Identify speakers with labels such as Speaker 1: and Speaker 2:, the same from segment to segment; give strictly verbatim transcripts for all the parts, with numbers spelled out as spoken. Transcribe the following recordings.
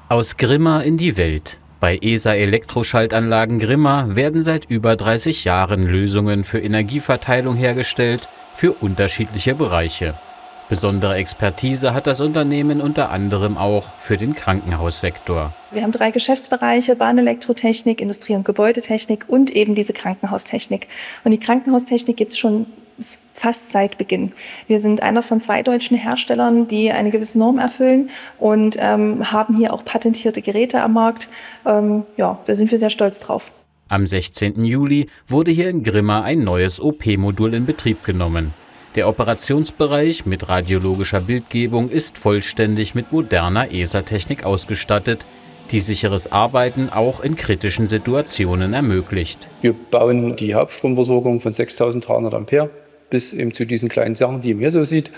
Speaker 1: Aus Grimma in die Welt. Bei E S A Elektroschaltanlagen Grimma werden seit über dreißig Jahren Lösungen für Energieverteilung hergestellt für unterschiedliche Bereiche. Besondere Expertise hat das Unternehmen unter anderem auch für den Krankenhaussektor.
Speaker 2: Wir haben drei Geschäftsbereiche: Bahnelektrotechnik, Industrie- und Gebäudetechnik und eben diese Krankenhaustechnik. Und die Krankenhaustechnik gibt es schon fast seit Beginn. Wir sind einer von zwei deutschen Herstellern, die eine gewisse Norm erfüllen und ähm, haben hier auch patentierte Geräte am Markt. Ähm, ja, da sind wir sehr stolz drauf.
Speaker 1: Am sechzehnten Juli wurde hier in Grimma ein neues O P-Modul in Betrieb genommen. Der Operationsbereich mit radiologischer Bildgebung ist vollständig mit moderner E S A-Technik ausgestattet, die sicheres Arbeiten auch in kritischen Situationen ermöglicht.
Speaker 3: Wir bauen die Hauptstromversorgung von sechstausenddreihundert Ampere bis eben zu diesen kleinen Sachen, die man hier so sieht,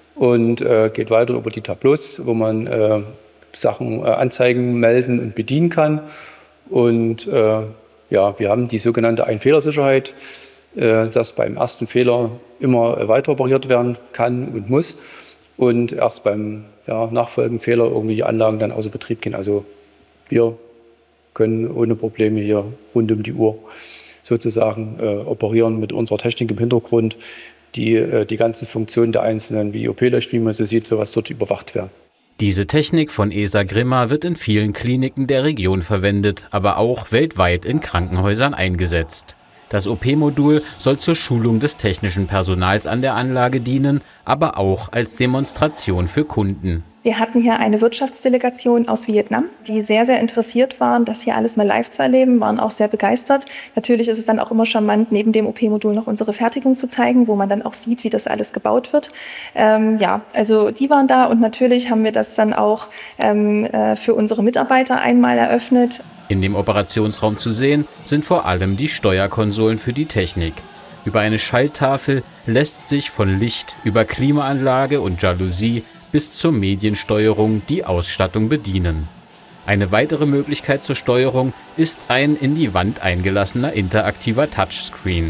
Speaker 3: und äh, geht weiter über die Tableaus, wo man äh, Sachen äh, anzeigen, melden und bedienen kann. Und äh, ja, wir haben die sogenannte Ein-Fehler-Sicherheit, äh, dass beim ersten Fehler immer äh, weiter operiert werden kann und muss und erst beim ja, nachfolgenden Fehler irgendwie die Anlagen dann außer Betrieb gehen. Also wir können ohne Probleme hier rund um die Uhr sozusagen äh, operieren mit unserer Technik im Hintergrund, die äh, die ganze Funktion der einzelnen wie O P-Leuchten, wie man so sieht, sowas dort überwacht werden.
Speaker 1: Diese Technik von E S A Grimma wird in vielen Kliniken der Region verwendet, aber auch weltweit in Krankenhäusern eingesetzt. Das O P-Modul soll zur Schulung des technischen Personals an der Anlage dienen, aber auch als Demonstration für Kunden.
Speaker 2: Wir hatten hier eine Wirtschaftsdelegation aus Vietnam, die sehr, sehr interessiert waren, das hier alles mal live zu erleben, waren auch sehr begeistert. Natürlich ist es dann auch immer charmant, neben dem O P-Modul noch unsere Fertigung zu zeigen, wo man dann auch sieht, wie das alles gebaut wird. Ähm, ja, also die waren da und natürlich haben wir das dann auch ähm, äh, für unsere Mitarbeiter einmal eröffnet.
Speaker 1: In dem Operationsraum zu sehen sind vor allem die Steuerkonsolen für die Technik. Über eine Schalttafel lässt sich von Licht über Klimaanlage und Jalousie bis zur Mediensteuerung die Ausstattung bedienen. Eine weitere Möglichkeit zur Steuerung ist ein in die Wand eingelassener interaktiver Touchscreen.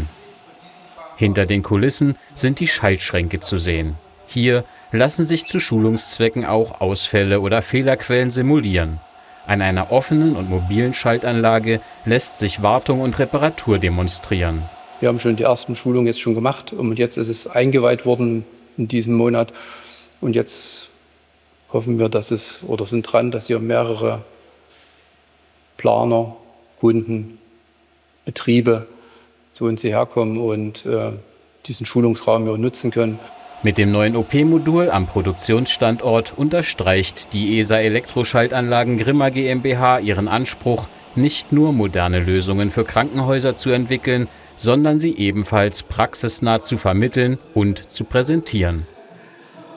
Speaker 1: Hinter den Kulissen sind die Schaltschränke zu sehen. Hier lassen sich zu Schulungszwecken auch Ausfälle oder Fehlerquellen simulieren. An einer offenen und mobilen Schaltanlage lässt sich Wartung und Reparatur demonstrieren.
Speaker 3: Wir haben schon die ersten Schulungen jetzt schon gemacht und jetzt ist es eingeweiht worden in diesem Monat. Und jetzt hoffen wir, dass es, oder sind dran, dass hier mehrere Planer, Kunden, Betriebe zu uns hierher kommen und äh, diesen Schulungsraum hier nutzen können.
Speaker 1: Mit dem neuen O P-Modul am Produktionsstandort unterstreicht die E S A Elektroschaltanlagen Grimma GmbH ihren Anspruch, nicht nur moderne Lösungen für Krankenhäuser zu entwickeln, sondern sie ebenfalls praxisnah zu vermitteln und zu präsentieren.